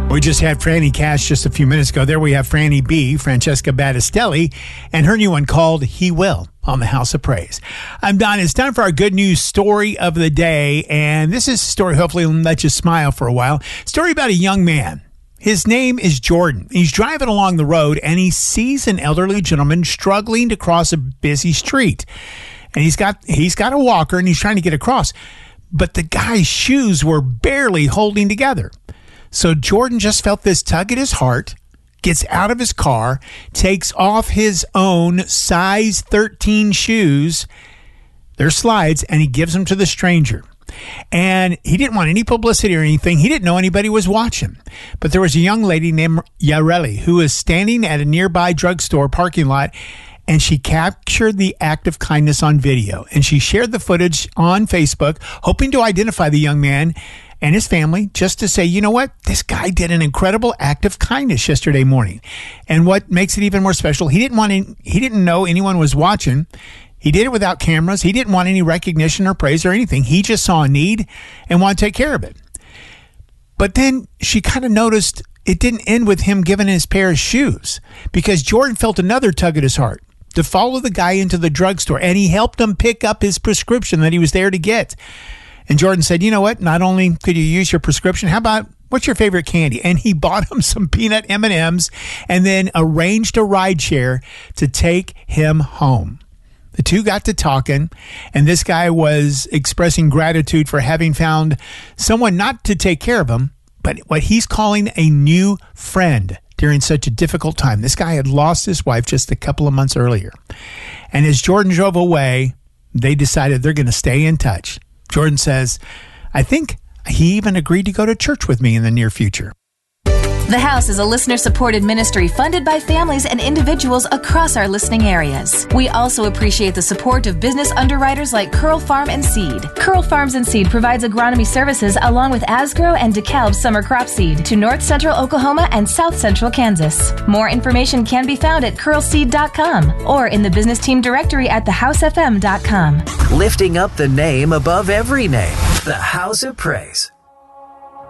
We just had Franny Cash just a few minutes ago. There we have Franny B, Francesca Battistelli, and her new one called He Will on the House of Praise. I'm Don. It's time for our good news story of the day, and this is a story hopefully will let you smile for a while. Story about a young man. His name is Jordan. He's driving along the road, and he sees an elderly gentleman struggling to cross a busy street. And he's got a walker, and he's trying to get across. But the guy's shoes were barely holding together. So Jordan just felt this tug at his heart, gets out of his car, takes off his own size 13 shoes, they're slides, and he gives them to the stranger. And he didn't want any publicity or anything. He didn't know anybody was watching. But there was a young lady named Yareli who was standing at a nearby drugstore parking lot, and she captured the act of kindness on video. And she shared the footage on Facebook, hoping to identify the young man and his family, just to say, you know what? This guy did an incredible act of kindness yesterday morning. And what makes it even more special, he didn't know anyone was watching. He did it without cameras. He didn't want any recognition or praise or anything. He just saw a need and wanted to take care of it. But then she kind of noticed it didn't end with him giving his pair of shoes, because Jordan felt another tug at his heart to follow the guy into the drugstore, and he helped him pick up his prescription that he was there to get. And Jordan said, you know what? Not only could you use your prescription, how about what's your favorite candy? And he bought him some peanut M&Ms and then arranged a ride share to take him home. The two got to talking, and this guy was expressing gratitude for having found someone not to take care of him, but what he's calling a new friend during such a difficult time. This guy had lost his wife just a couple of months earlier. And as Jordan drove away, they decided they're going to stay in touch. Jordan says, I think he even agreed to go to church with me in the near future. The House is a listener-supported ministry funded by families and individuals across our listening areas. We also appreciate the support of business underwriters like Curl Farm and Seed. Curl Farms and Seed provides agronomy services along with Asgrow and DeKalb summer crop seed to North Central Oklahoma and South Central Kansas. More information can be found at curlseed.com or in the business team directory at thehousefm.com. Lifting up the name above every name, the House of Praise.